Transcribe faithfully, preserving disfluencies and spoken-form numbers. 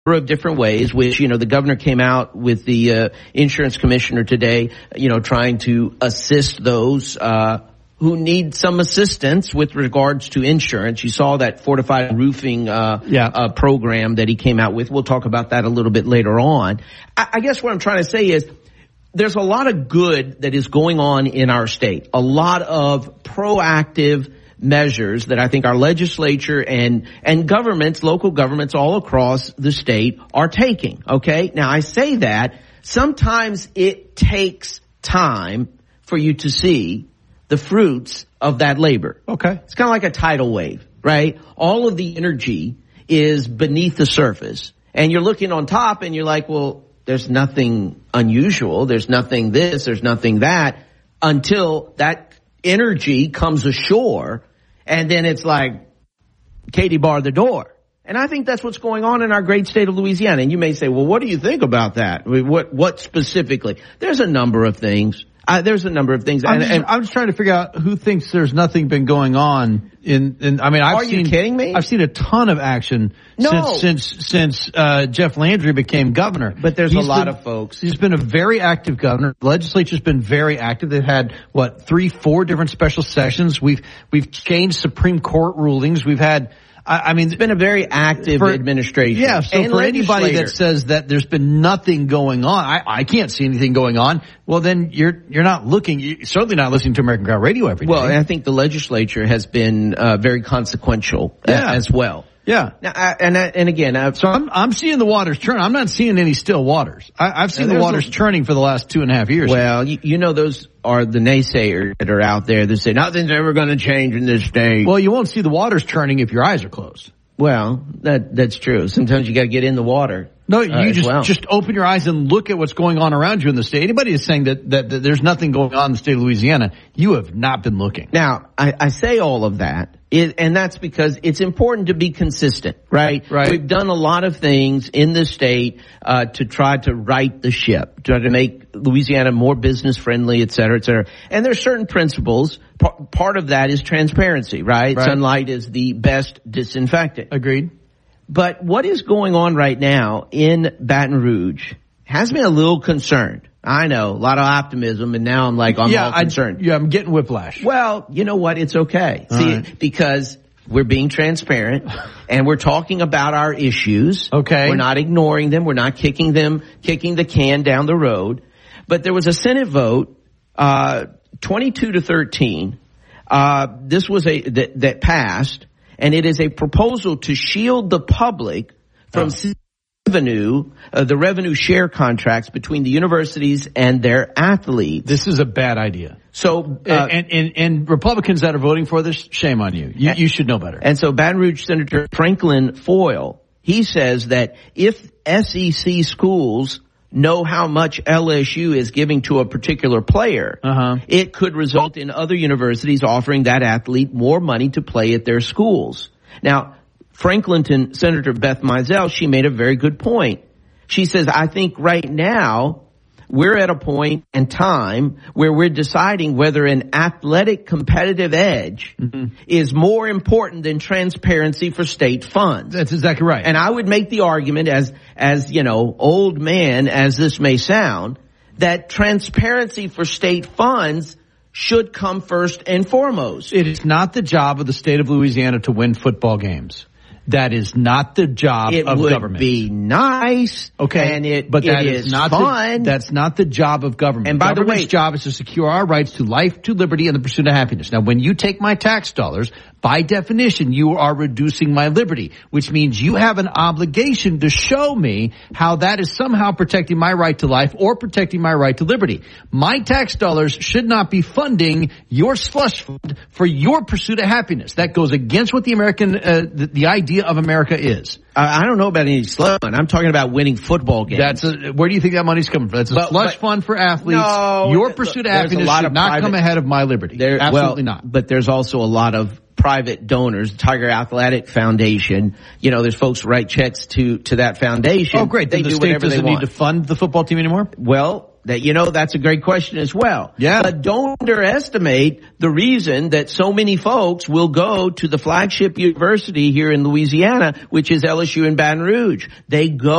of different ways, which, you know, the governor came out with the uh, insurance commissioner today, you know, trying to assist those uh who need some assistance with regards to insurance. You saw that fortified roofing uh, yeah. uh program that he came out with. We'll talk about that a little bit later on. I, I guess what I'm trying to say is there's a lot of good that is going on in our state, a lot of proactive measures that I think our legislature and and governments, local governments all across the state are taking, okay? Now, I say that sometimes it takes time for you to see the fruits of that labor. Okay. It's kind of like a tidal wave, right? All of the energy is beneath the surface, and you're looking on top and you're like, well, there's nothing unusual. There's nothing this, there's nothing that, until that energy comes ashore. And then it's like, Katie, bar the door. And I think that's what's going on in our great state of Louisiana. And you may say, well, what do you think about that? I mean, what, what specifically? There's a number of things. Uh, there's a number of things. I'm, and, just, and, I'm just trying to figure out who thinks there's nothing been going on in, in I mean, I've Are seen, you kidding me? I've seen a ton of action No. since, since, since, uh, Jeff Landry became governor. But there's He's a lot been, of folks. He's been a very active governor. The legislature's been very active. They've had, what, three, four different special sessions. We've, we've changed Supreme Court rulings. We've had, I, I mean, it's been a very active for, administration. Yeah, so and for anybody that says that there's been nothing going on, I, I can't see anything going on. Well, then you're you're not looking. You're certainly not listening to American Crowd Radio every day. Well, and I think the legislature has been uh, very consequential yeah. uh, as well. Yeah. Now, I, and I, and again, I've, so I'm I'm seeing the waters churn. I'm not seeing any still waters. I, I've seen the waters a, churning for the last two and a half years. Well, you, you know, those are the naysayers that are out there that say nothing's ever going to change in this state. Well, you won't see the waters churning if your eyes are closed. Well, that that's true. Sometimes you got to get in the water. No, you uh, just well. just open your eyes and look at what's going on around you in the state. Anybody is saying that, that, that there's nothing going on in the state of Louisiana, you have not been looking. Now, I, I say all of that, it, and that's because it's important to be consistent, right? Right. We've done a lot of things in the state uh to try to right the ship, try to make Louisiana more business friendly, et cetera, et cetera. And there's certain principles. P- part of that is transparency, right? right? Sunlight is the best disinfectant. Agreed. But what is going on right now in Baton Rouge has me a little concerned. I know, a lot of optimism, and now I'm like, I'm yeah, all concerned. I, yeah, I'm getting whiplash. Well, you know what? It's okay. All See, right. because we're being transparent and we're talking about our issues. Okay. We're not ignoring them. We're not kicking them, kicking the can down the road. But there was a Senate vote, uh, twenty-two to thirteen. Uh, this was a, that, that passed. And it is a proposal to shield the public from oh. revenue, uh, the revenue share contracts between the universities and their athletes. This is a bad idea. So, uh, and, and, and Republicans that are voting for this, shame on you. You, and, you should know better. And so Baton Rouge Senator Franklin Foyle, he says that if S E C schools know how much L S U is giving to a particular player, uh-huh. it could result in other universities offering that athlete more money to play at their schools. Now, Franklinton, Senator Beth Mizell, she made a very good point. She says, I think right now we're at a point in time where we're deciding whether an athletic competitive edge mm-hmm. is more important than transparency for state funds. That's exactly right. And I would make the argument, as, as, you know, old man as this may sound, that transparency for state funds should come first and foremost. It is not the job of the state of Louisiana to win football games. That is not the job it of would government. Be nice, okay, and it, but that it is, is not fun. The, that's not the job of government. And by Government's the way, job is to secure our rights to life, to liberty, and the pursuit of happiness. Now, when you take my tax dollars, by definition, you are reducing my liberty, which means you have an obligation to show me how that is somehow protecting my right to life or protecting my right to liberty. My tax dollars should not be funding your slush fund for your pursuit of happiness. That goes against what the American, uh, the, the idea of America is. I don't know about any slush fund. I'm talking about winning football games. That's a, where do you think that money's coming from? That's a but, slush but, fund for athletes. No, your pursuit of happiness should not private, come ahead of my liberty. There, Absolutely well, not. But there's also a lot of private donors. Tiger Athletic Foundation. You know, there's folks who write checks to to that foundation. Oh, great. They then the do state whatever doesn't they need want. to fund the football team anymore? Well, that you know, that's a great question as well. Yeah. But don't underestimate the reason that so many folks will go to the flagship university here in Louisiana, which is L S U in Baton Rouge. They go